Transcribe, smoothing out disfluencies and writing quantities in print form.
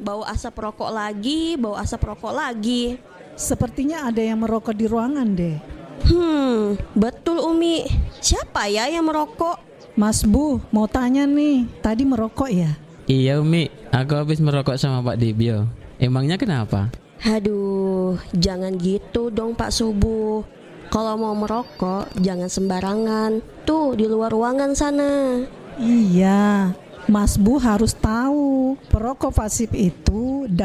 bau asap rokok lagi. Sepertinya ada yang merokok di ruangan deh. Betul Umi. Siapa ya yang merokok? Mas Bu, mau tanya nih, tadi merokok ya? Iya Umi, aku habis merokok sama Pak Dibio. Emangnya kenapa? Aduh, jangan gitu dong Pak Subuh. Kalau mau merokok, jangan sembarangan. Tuh, di luar ruangan sana. Iya, Mas Bu harus tahu, perokok pasif itu